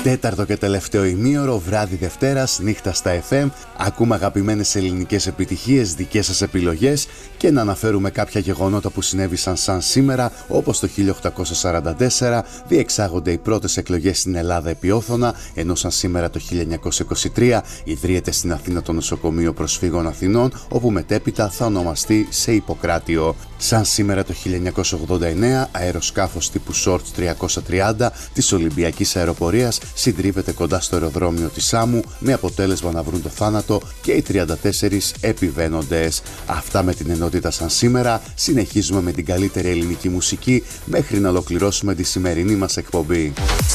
Τέταρτο και τελευταίο ημίωρο, βράδυ Δευτέρας, νύχτα στα FM. Ακούμε αγαπημένες ελληνικές επιτυχίες, δικές σας επιλογές και να αναφέρουμε κάποια γεγονότα που συνέβησαν σαν σήμερα, όπως το 1844 διεξάγονται οι πρώτες εκλογές στην Ελλάδα επιόθωνα, ενώ σαν σήμερα το 1923 ιδρύεται στην Αθήνα το νοσοκομείο προσφύγων Αθηνών, όπου μετέπειτα θα ονομαστεί σε Ιπποκράτιο. Σαν σήμερα το 1989, αεροσκάφος τύπου Short 330 της Ολυμπιακής Αεροπορίας συντρίβεται κοντά στο αεροδρόμιο της Σάμου, με αποτέλεσμα να βρουν το θάνατο και οι 34 επιβαίνοντες. Αυτά με την ενότητα σαν σήμερα. Συνεχίζουμε με την καλύτερη ελληνική μουσική μέχρι να ολοκληρώσουμε τη σημερινή μας εκπομπή.